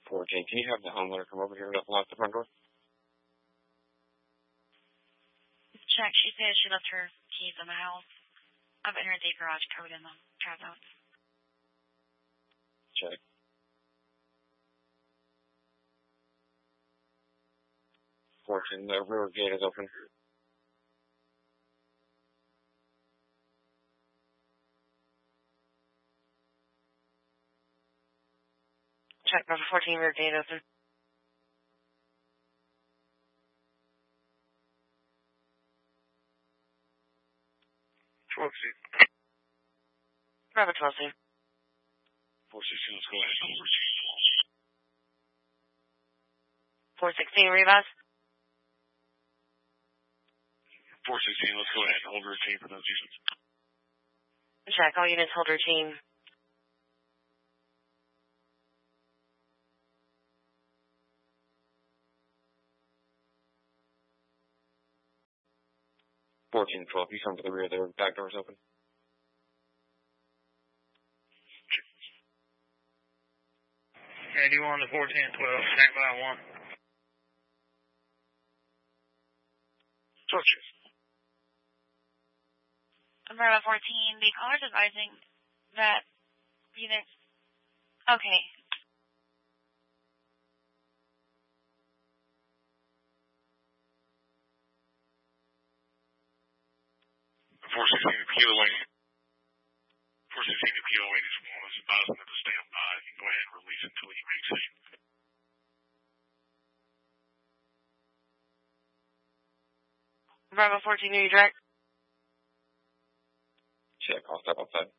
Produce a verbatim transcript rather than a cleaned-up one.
fourteen, can you have the homeowner come over here and unlock the front door? Check. She said she left her keys in the house. I've entered the garage code in the car notes. Check. fourteen, the rear gate is open. Check. Bravo fourteen, rear gate open. twelve C. Bravo twelve C. four sixteen, let's go ahead. four sixteen, Rivas. four sixteen, let's go ahead. Hold routine for those units. Check. All units hold routine. fourteen, twelve, you come to the rear, the back door's open. eighty-one to fourteen twelve, stand by one. Torches. Bravo fourteen, the caller's advising that units. Okay. four sixteen to Kilo eight. four sixteen to Kilo eight is one. It's advising them to stand by. You can go ahead and release until you make safe. Bravo fourteen, are you direct? Check, I'll step outside.